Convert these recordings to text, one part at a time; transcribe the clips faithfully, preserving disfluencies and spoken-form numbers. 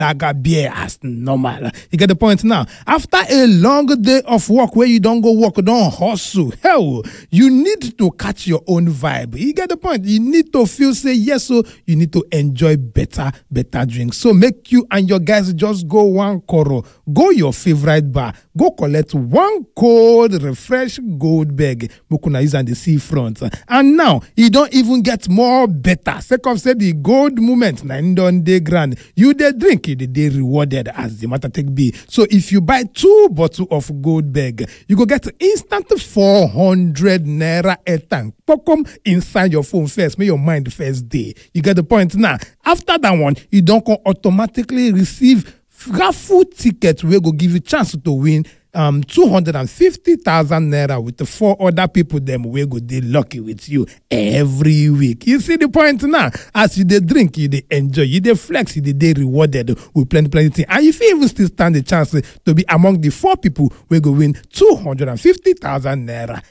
lager beer as normal. You get the point now. After a long day of work where you don't go work, don't hustle, hell, you need to catch your own vibe. You get the point. You need to feel say yes, so you need to enjoy better, better drinks. So make you and your guys just go one coro, go your favorite bar, go collect one cold, refresh Goldberg. Mukuna is on the seafront. And now, you don't even get more better. Second said the gold moment, nine on day grand. You they drink, you they rewarded as the matter take be. So if you buy two bottles of Goldberg, you go get instant four hundred naira airtime. Come inside your phone first, make your mind first day. You get the point now. After that one, you don't automatically receive raffle ticket where go give you chance to win um two hundred fifty thousand naira with the four other people them we go they lucky with you every week. You see the point now? As you they drink, you they enjoy, you they flex, you they rewarded with plenty plenty things. And if you even still stand the chance to be among the four people we go win two hundred fifty thousand naira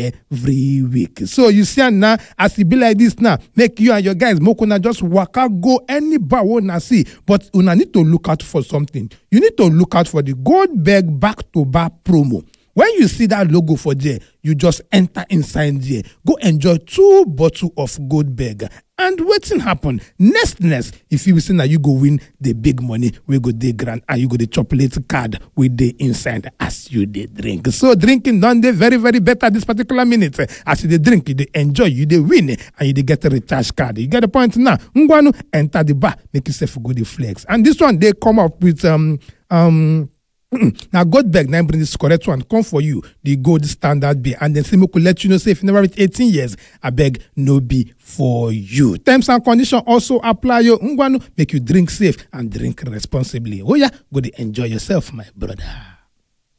every week. So you see now, as it be like this now, make you and your guys mokuna just waka go any bar wanna see. But una need to look out for something. You need to look out for the Goldberg back to back promo. When you see that logo for there, you just enter inside there. Go enjoy two bottles of Goldberg. And what's happen? Next, next, if you see that you go win the big money, we go the grand and you go the chocolate card with the inside as you did drink. So drinking done the very, very better this particular minute. As you dey drink, you dey enjoy, you dey win, and you dey get a recharge card. You get the point now. Ngwanu, enter the bar, make yourself go the flex. And this one, they come up with um um now Goldberg now bring this correct one come for you, the gold standard beer, and then Simo could let you know say if you never reach eighteen years, I beg no be for you. Terms and conditions also apply. Yo Ngwanu, make you drink safe and drink responsibly. Oh yeah, go to enjoy yourself, my brother.